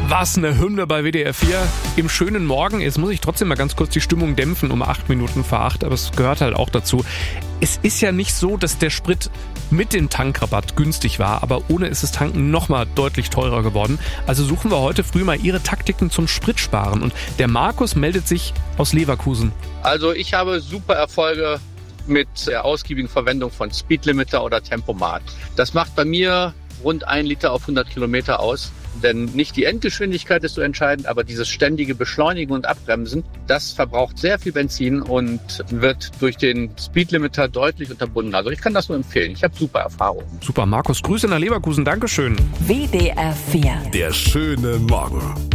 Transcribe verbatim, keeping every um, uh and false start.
Was eine Hymne bei W D R vier im schönen Morgen. Jetzt muss ich trotzdem mal ganz kurz die Stimmung dämpfen um acht Minuten vor acht, aber es gehört halt auch dazu. Es ist ja nicht so, dass der Sprit mit dem Tankrabatt günstig war, aber ohne ist das Tanken nochmal deutlich teurer geworden. Also suchen wir heute früh mal Ihre Taktiken zum Spritsparen. Und der Markus meldet sich aus Leverkusen. Also ich habe super Erfolge mit der ausgiebigen Verwendung von Speedlimiter oder Tempomat. Das macht bei mir rund ein Liter auf hundert Kilometer aus. Denn nicht die Endgeschwindigkeit ist so entscheidend, aber dieses ständige Beschleunigen und Abbremsen, das verbraucht sehr viel Benzin und wird durch den Speedlimiter deutlich unterbunden. Also ich kann das nur empfehlen. Ich habe super Erfahrungen. Super, Markus, Grüße nach Leverkusen. Dankeschön. W D R vier. Der schöne Morgen.